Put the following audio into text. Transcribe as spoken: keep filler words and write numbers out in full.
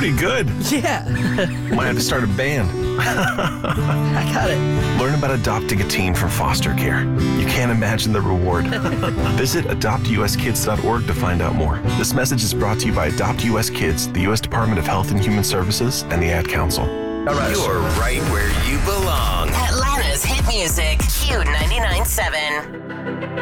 pretty good. Yeah. Might have to start a band. I got it. Learn about adopting a teen from foster care. You can't imagine the reward. Visit adopt u s kids dot org to find out more. This message is brought to you by Adopt U S Kids, the U S Department of Health and Human Services, and the Ad Council. All right. You're right where you belong. Atlanta's hit music, Q ninety-nine point seven.